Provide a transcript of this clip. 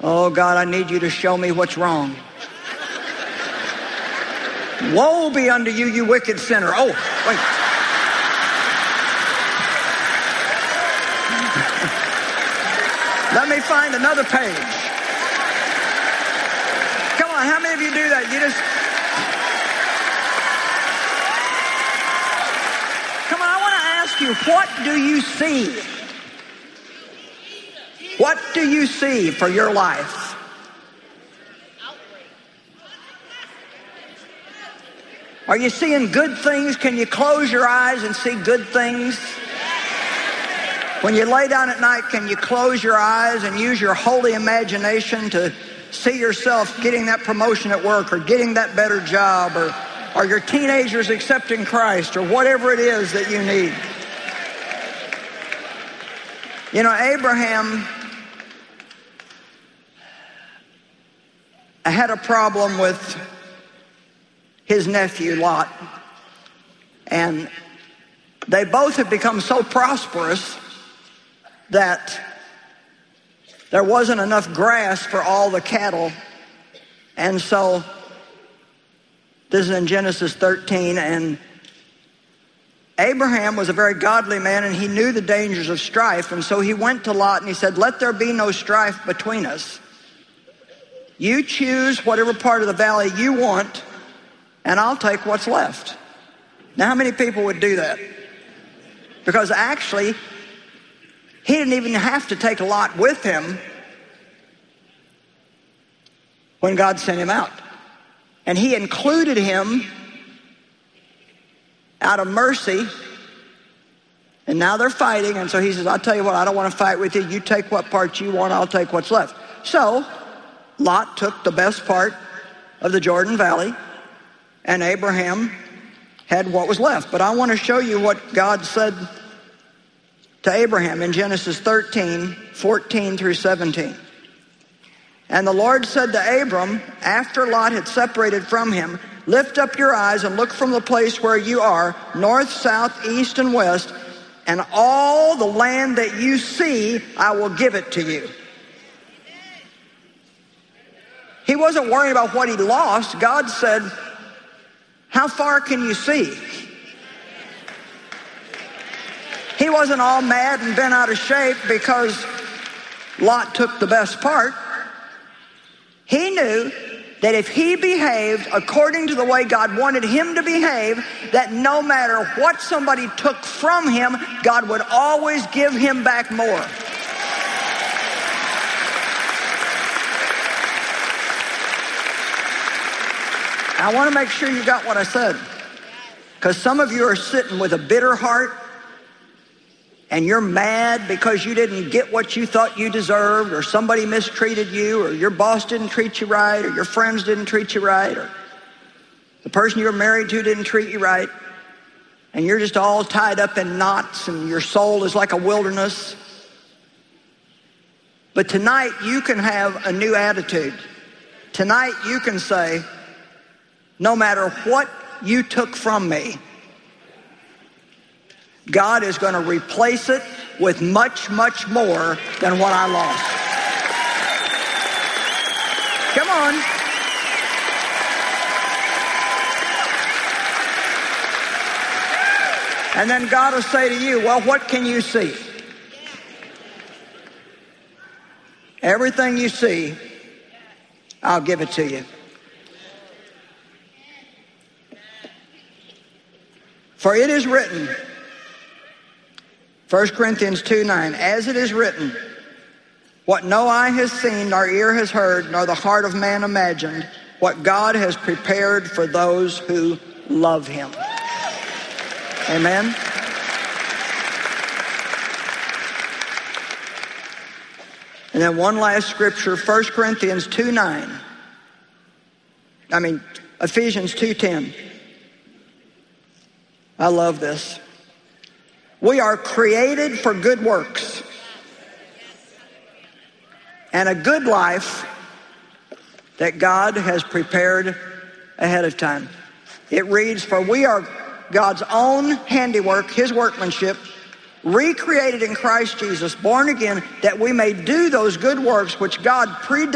Oh, God, I need you to show me what's wrong. Woe be unto you, you wicked sinner. Oh, wait. Let me find another page. Come on, how many of you do that? Come on, I want to ask you, what do you see? What do you see for your life? Are you seeing good things? Can you close your eyes and see good things? When you lay down at night, can you close your eyes and use your holy imagination to see yourself getting that promotion at work, or getting that better job, or your teenagers accepting Christ, or whatever it is that you need? You know, Abraham had a problem with his nephew Lot, and they both had become so prosperous that there wasn't enough grass for all the cattle. And so this is in Genesis 13, and Abraham was a very godly man, and he knew the dangers of strife, and so he went to Lot and he said, let there be no strife between us. You choose whatever part of the valley you want, and I'll take what's left. Now, how many people would do that? Because actually, he didn't even have to take Lot with him when God sent him out. And he included him out of mercy. And now they're fighting, and so he says, I'll tell you what, I don't want to fight with you. You take what part you want, I'll take what's left. So Lot took the best part of the Jordan Valley, and Abraham had what was left. But I want to show you what God said to Abraham in Genesis 13, 14 through 17. And the Lord said to Abram, after Lot had separated from him, lift up your eyes and look from the place where you are, north, south, east, and west, and all the land that you see, I will give it to you. He wasn't worried about what he lost. God said, how far can you see? He wasn't all mad and bent out of shape because Lot took the best part. He knew that if he behaved according to the way God wanted him to behave, that no matter what somebody took from him, God would always give him back more. I want to make sure you got what I said, because some of you are sitting with a bitter heart, and you're mad because you didn't get what you thought you deserved, or somebody mistreated you, or your boss didn't treat you right, or your friends didn't treat you right, or the person you were married to didn't treat you right, and you're just all tied up in knots, and your soul is like a wilderness. But tonight you can have a new attitude. Tonight you can say, no matter what you took from me, God is going to replace it with much, much more than what I lost. Come on. And then God will say to you, well, what can you see? Everything you see, I'll give it to you. For it is written, 1 Corinthians 2:9, as it is written, what no eye has seen, nor ear has heard, nor the heart of man imagined, what God has prepared for those who love him. Amen. And then one last scripture, 1 Corinthians 2:9. Ephesians 2:10. I love this. We are created for good works and a good life that God has prepared ahead of time. It reads, for we are God's own handiwork, his workmanship, recreated in Christ Jesus, born again, that we may do those good works which God predestined